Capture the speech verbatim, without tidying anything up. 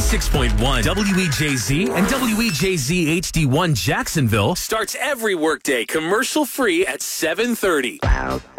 six point one W E J Z and W E J Z H D one Jacksonville starts every workday commercial free at seven thirty. Wow.